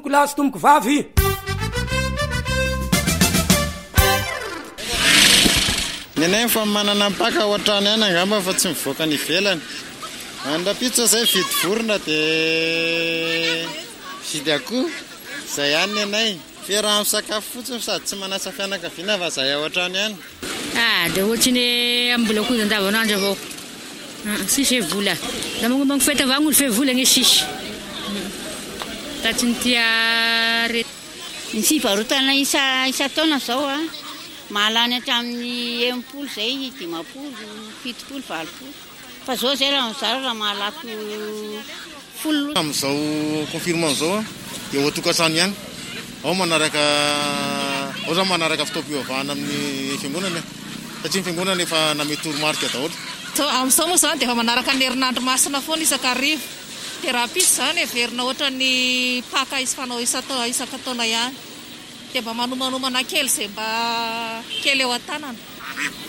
tomboko lahy sy tomboko vavy. Nenay fa manana mpaka ao an-trano ihany angamba fa tsy mivoaka ny ivelany. Andrapitso zay vidy vorona dia vidy akoho. Zay ihany nenay. Fiaraha misakafo fotsiny sady tsy manasa fianakaviana fa zay ao an-trano ihany. Dia ohatrany ambola koa andavanandro avao. Sisy vola. Da magnomagno fety avao gn'olo fe vola gne sisy. Tatsiny tia ny fivarotana isa taona zao mahalany hatramin'ny 80 zay 50, 70, 80. Fa zao zay raha mizara raha mahalako 10. Amin'izao confirmant zao dia ho tokantrano ihany. Ao zao manaraka fitaom-pivavahana amin'ny fiangonana. Satria ny fiangonana efa name toromarika daholo. Amin'izao moa zany dia efa manaraka ny herinandro masina foana isakarivo. Dia raha pisy zany heverina ohatra ny paka fanao isaka-taona ihany. Dia mba manomanomana kely izay mba kely eo an-tanana.